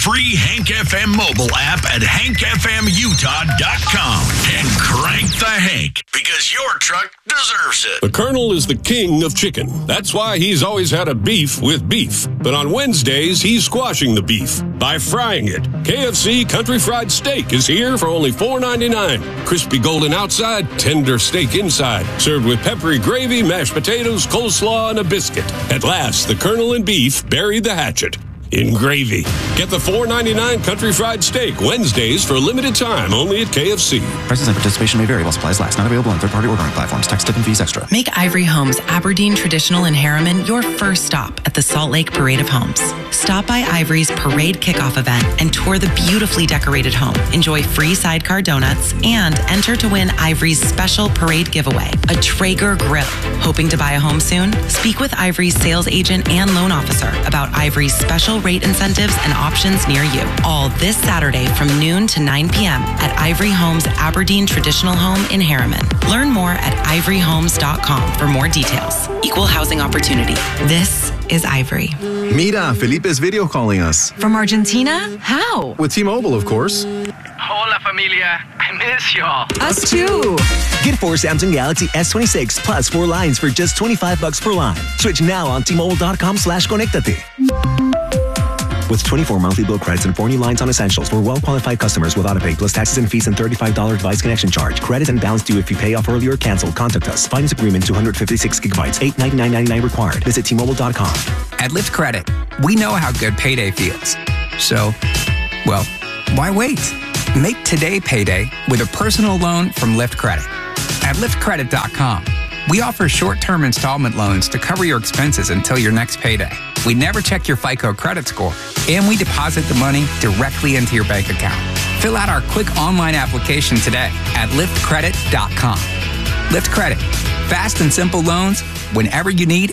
free Hank FM mobile app at hankfmutah.com and crank the Hank, because your truck deserves it. The Colonel is the king of chicken. That's why he's always had a beef with beef. But on Wednesdays, he's squashing the beef by frying it. KFC Country Fried Steak is here for only $4.99. Crispy golden outside, tender steak inside. Served with peppery gravy, mashed potatoes, coleslaw, and a biscuit. At last, the Colonel and beef buried the hatchet in gravy. Get the $4.99 Country Fried Steak Wednesdays for a limited time only at KFC. Prices and participation may vary while supplies last. Not available on third-party ordering platforms. Tax, tip, and fees extra. Make Ivory Homes Aberdeen Traditional in Harriman your first stop at the Salt Lake Parade of Homes. Stop by Ivory's Parade Kickoff event and tour the beautifully decorated home. Enjoy free sidecar donuts and enter to win Ivory's special parade giveaway, a Traeger grill. Hoping to buy a home soon? Speak with Ivory's sales agent and loan officer about Ivory's special rate incentives and options near you. All this Saturday from noon to 9 p.m. at Ivory Homes Aberdeen Traditional Home in Harriman. Learn more at ivoryhomes.com for more details. Equal housing opportunity. This is Ivory. Mira, Felipe is video calling us. From Argentina? How? With T-Mobile, of course. Hola, familia. I miss y'all. Us too. Get 4 Samsung Galaxy S26 plus 4 lines for just $25 per line. Switch now on T-Mobile.com/conectate. With 24 monthly bill credits and 4 new lines on essentials for well-qualified customers with autopay plus taxes and fees and $35 device connection charge. Credit and balance due if you pay off early or cancel. Contact us. Finance agreement 256 gigabytes. $899.99 required. Visit T-Mobile.com. At Lyft Credit, we know how good payday feels. So, well, why wait? Make today payday with a personal loan from Lyft Credit. At LyftCredit.com, we offer short-term installment loans to cover your expenses until your next payday. We never check your FICO credit score, and we deposit the money directly into your bank account. Fill out our quick online application today at LyftCredit.com. Lyft Credit. Fast and simple loans whenever you need